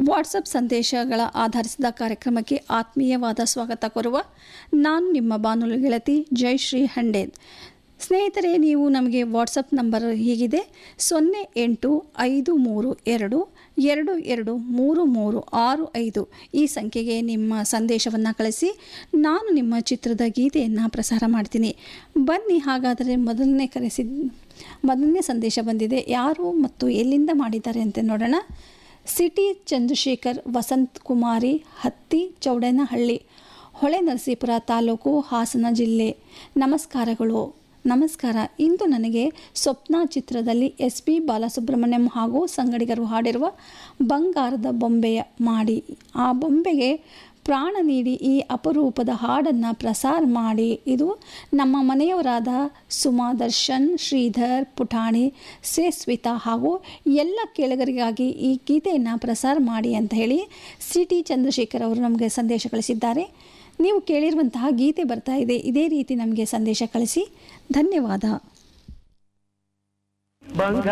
WhatsApp ಸಂದೇಶಗಳ ಆಧರಿಸಿದ ಕಾರ್ಯಕ್ರಮಕ್ಕೆ ಆತ್ಮೀಯವಾದ ಸ್ವಾಗತ ಕೋರುವ ನಾನು ನಿಮ್ಮ ಬಾನುಲಿ ಗೆಳತಿ ಜಯಶ್ರೀ ಹಂಡೇದ್. ಸ್ನೇಹಿತರೆ, ನೀವು ನಮಗೆ ವಾಟ್ಸಪ್ ನಂಬರ್ ಹೀಗಿದೆ: 0852223365. ಈ ಸಂಖ್ಯೆಗೆ ನಿಮ್ಮ ಸಂದೇಶವನ್ನು ಕಳಿಸಿ. ನಾನು ನಿಮ್ಮ ಚಿತ್ರದ ಗೀತೆಯನ್ನು ಪ್ರಸಾರ ಮಾಡ್ತೀನಿ. ಬನ್ನಿ, ಹಾಗಾದರೆ ಮೊದಲನೇ ಸಂದೇಶ ಬಂದಿದೆ. ಯಾರು ಮತ್ತು ಎಲ್ಲಿಂದ ಮಾಡಿದ್ದಾರೆ ಅಂತ ನೋಡೋಣ. ಸಿಟಿ ಚಂದ್ರಶೇಖರ್ ವಸಂತ್ ಕುಮಾರಿ, ಹತ್ತಿ ಚೌಡನಹಳ್ಳಿ, ಹೊಳೆನರಸೀಪುರ ತಾಲೂಕು, ಹಾಸನ ಜಿಲ್ಲೆ. ನಮಸ್ಕಾರ. ಇಂದು ನನಗೆ ಸ್ವಪ್ನ ಚಿತ್ರದಲ್ಲಿ SP ಬಾಲಸುಬ್ರಹ್ಮಣ್ಯಂ ಹಾಗೂ ಸಂಗಡಿಗರು ಹಾಡಿರುವ ಬಂಗಾರದ ಬೊಂಬೆಯ ಮಾಡಿ, ಆ ಬೊಂಬೆಗೆ ಪ್ರಾಣ ನೀಡಿ ಈ ಅಪರೂಪದ ಹಾಡನ್ನು ಪ್ರಸಾರ ಮಾಡಿ. ಇದು ನಮ್ಮ ಮನೆಯವರಾದ ಸುಮಾ, ದರ್ಶನ್, ಶ್ರೀಧರ್, ಪುಟಾಣಿ, ಸೇಸ್ವಿತಾ ಹಾಗೂ ಎಲ್ಲ ಕೇಳುಗರಿಗಾಗಿ ಈ ಗೀತೆಯನ್ನು ಪ್ರಸಾರ ಮಾಡಿ ಅಂತ ಹೇಳಿ ಸಿಟಿ ಚಂದ್ರಶೇಖರ್ ಅವರು ನಮಗೆ ಸಂದೇಶ ಕಳಿಸಿದ್ದಾರೆ. ನೀವು ಕೇಳಿರುವಂತಹ ಗೀತೆ ಬರ್ತಾ ಇದೆ. ಇದೇ ರೀತಿ ನಮಗೆ ಸಂದೇಶ ಕಳಿಸಿ. ಧನ್ಯವಾದ.